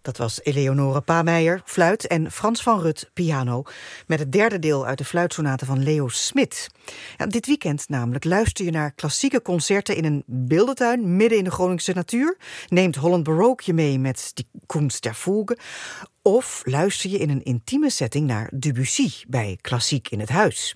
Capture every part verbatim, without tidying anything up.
Dat was Eleonore Pameijer, fluit, en Frans van Rut, piano, met het derde deel uit de fluitsonate van Leo Smit. Ja, dit weekend namelijk luister je naar klassieke concerten in een beeldentuin midden in de Groningse natuur. Neemt Holland Baroque je mee met die Kunst der Fuge. Of luister je in een intieme setting naar Debussy bij Klassiek in het Huis.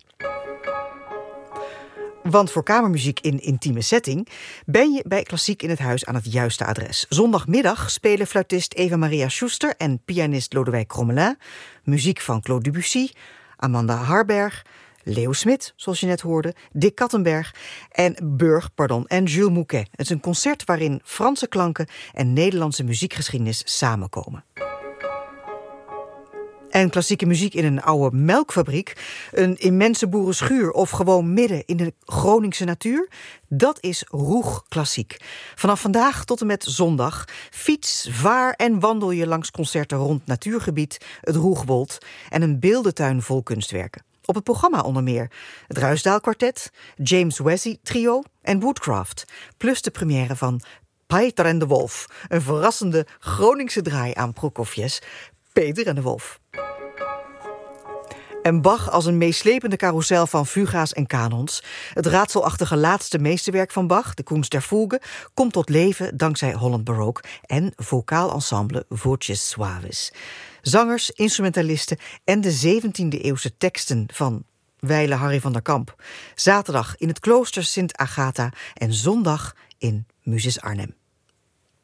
Want voor kamermuziek in intieme setting ben je bij Klassiek in het Huis aan het juiste adres. Zondagmiddag spelen fluitist Eva-Maria Schuster en pianist Lodewijk Crommelin muziek van Claude Debussy, Amanda Harberg, Leo Smit, zoals je net hoorde, Dick Kattenberg en Burg, pardon, en Jules Mouquet. Het is een concert waarin Franse klanken en Nederlandse muziekgeschiedenis samenkomen. En klassieke muziek in een oude melkfabriek, een immense boerenschuur of gewoon midden in de Groningse natuur, dat is Roeg Klassiek. Vanaf vandaag tot en met zondag fiets, vaar en wandel je langs concerten rond natuurgebied, het Roegwold en een beeldentuin vol kunstwerken. Op het programma onder meer het Ruisdael Kwartet, James Wesley Trio en Woodcraft, plus de première van Peter en de Wolf, een verrassende Groningse draai aan Prokofjes, Peter en de Wolf. En Bach als een meeslepende carousel van fuga's en kanons. Het raadselachtige laatste meesterwerk van Bach, de Kunst der Fuge, komt tot leven dankzij Holland Baroque en vocaal ensemble Voces Suaves. Zangers, instrumentalisten en de zeventiende-eeuwse teksten van wijle Harry van der Kamp. Zaterdag in het klooster Sint Agatha en zondag in Musis Arnhem.